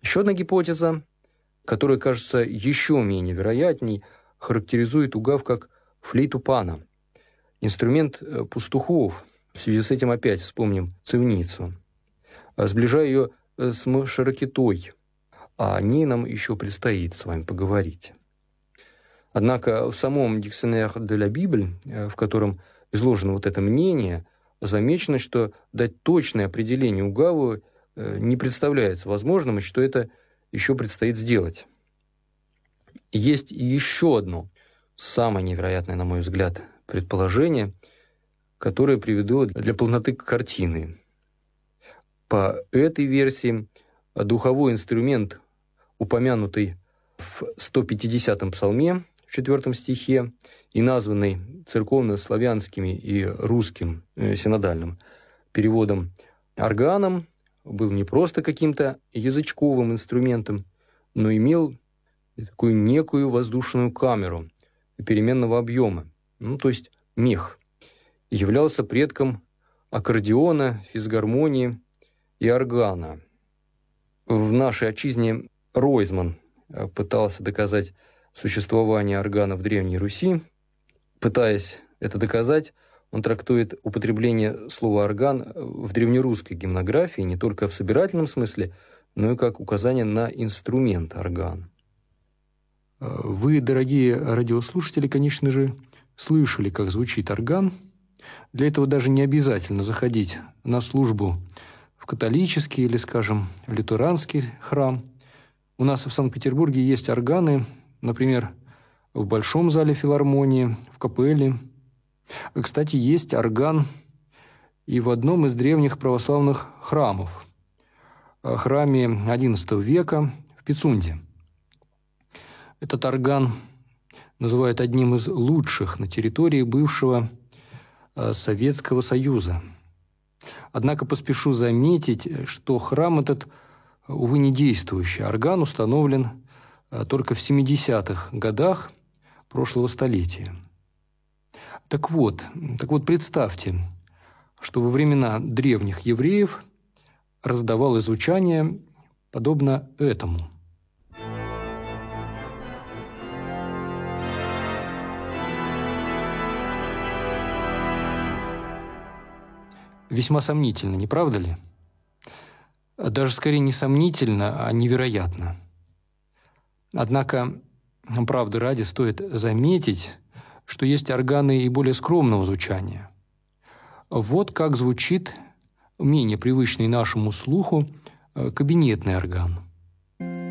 Еще одна гипотеза, которая кажется еще менее вероятней, характеризует угав как флейту пана, инструмент пастухов. В связи с этим опять вспомним цивницу, сближая ее с мшаракитой, а о ней нам еще предстоит с вами поговорить. Однако в самом «Dictionnaire de la Bible», в котором изложено вот это мнение, замечено, что дать точное определение угаву не представляется возможным, и что это еще предстоит сделать. Есть еще одно, самое невероятное, на мой взгляд, предположение, которое приведу для полноты картины. По этой версии духовой инструмент, упомянутый в 150-м псалме, в 4 стихе, и названный церковно-славянскими и русским синодальным переводом органом, был не просто каким-то язычковым инструментом, но имел такую некую воздушную камеру переменного объема, то есть мех, и являлся предком аккордеона, физгармонии и органа. В нашей отчизне Ройзман пытался доказать существование органа в Древней Руси. Пытаясь это доказать, он трактует употребление слова «орган» в древнерусской гимнографии не только в собирательном смысле, но и как указание на инструмент орган. Вы, дорогие радиослушатели, конечно же, слышали, как звучит орган. Для этого даже не обязательно заходить на службу в католический или, скажем, лютеранский храм. У нас в Санкт-Петербурге есть органы, например, в Большом зале филармонии, в капелле. Кстати, есть орган и в одном из древних православных храмов, храме XI века в Пицунде. Этот орган называют одним из лучших на территории бывшего Советского Союза. Однако поспешу заметить, что храм этот, увы, не действующий. Орган установлен только в 70-х годах прошлого столетия. Так вот, представьте, что во времена древних евреев раздавалось звучание подобно этому. Весьма сомнительно, не правда ли? Даже скорее не сомнительно, а невероятно. Однако, правды ради, стоит заметить, что есть органы и более скромного звучания. Вот как звучит менее привычный нашему слуху кабинетный орган.